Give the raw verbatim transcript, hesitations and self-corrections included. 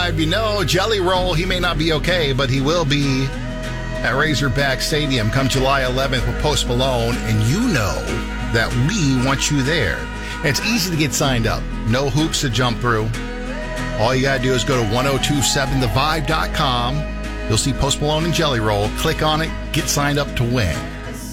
Vibe, you know, Jelly Roll, he may not be okay, but he will be at Razorback Stadium come July eleventh with Post Malone, and you know that we want you there. And it's easy to get signed up. No hoops to jump through. All you got to do is go to ten twenty-seven the vibe dot com. You'll see Post Malone and Jelly Roll. Click on it. Get signed up to win.